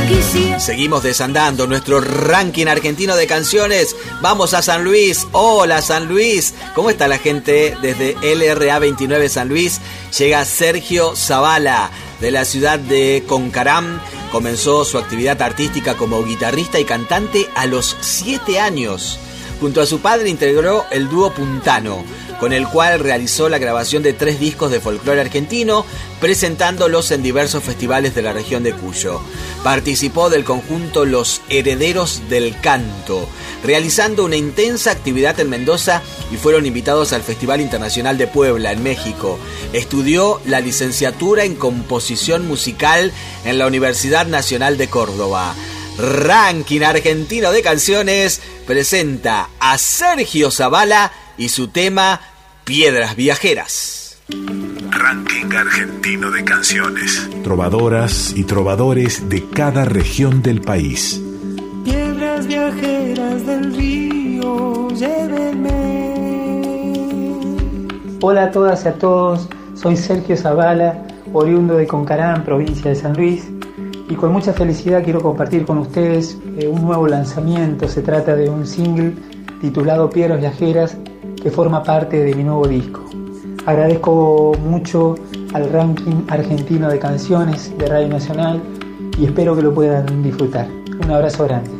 Seguimos desandando nuestro ranking argentino de canciones. Vamos a San Luis. Hola San Luis. ¿Cómo está la gente? Desde LRA 29 San Luis llega Sergio Zavala de la ciudad de Concarán. Comenzó su actividad artística como guitarrista y cantante a los 7 años. Junto a su padre integró el dúo Puntano, con el cual realizó la grabación de 3 discos de folclore argentino, presentándolos en diversos festivales de la región de Cuyo. Participó del conjunto Los Herederos del Canto, realizando una intensa actividad en Mendoza y fueron invitados al Festival Internacional de Puebla, en México. Estudió la licenciatura en Composición Musical en la Universidad Nacional de Córdoba. Ranking Argentino de Canciones presenta a Sergio Zavala y su tema Piedras Viajeras. Ranking Argentino de Canciones. Trovadoras y trovadores de cada región del país. Piedras viajeras del río, llévenme. Hola a todas y a todos, soy Sergio Zavala, oriundo de Concarán, provincia de San Luis, y con mucha felicidad quiero compartir con ustedes un nuevo lanzamiento. Se trata de un single titulado Piedras Viajeras, que forma parte de mi nuevo disco. Agradezco mucho al ranking argentino de canciones de Radio Nacional y espero que lo puedan disfrutar. Un abrazo grande.